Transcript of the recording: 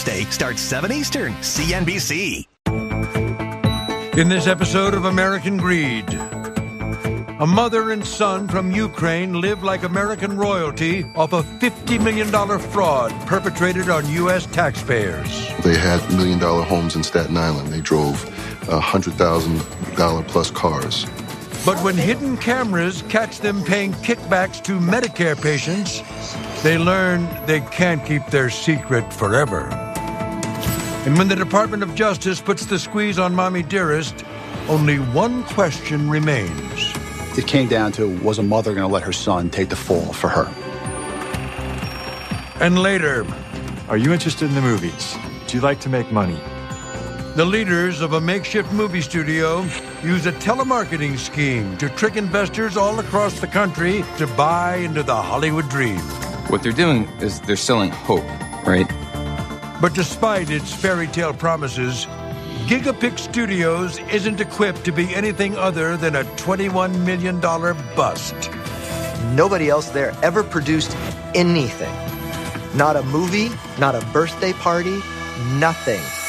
Thursday starts 7 Eastern, CNBC. In this episode of American Greed, a mother and son from Ukraine live like American royalty off a $50 million fraud perpetrated on U.S. taxpayers. They had $1 million homes in Staten Island. They drove $100,000 plus cars. But when hidden cameras catch them paying kickbacks to Medicare patients, they learn they can't keep their secret forever. And when the Department of Justice puts the squeeze on Mommy Dearest, only one question remains. It came down to, was a mother going to let her son take the fall for her? And later, are you interested in the movies? Do you like to make money? The leaders of a makeshift movie studio use a telemarketing scheme to trick investors all across the country to buy into the Hollywood dream. What they're doing is they're selling hope, right? But despite its fairy tale promises, Gigapix Studios isn't equipped to be anything other than a $21 million bust. Nobody else there ever produced anything. Not a movie, not a birthday party, nothing.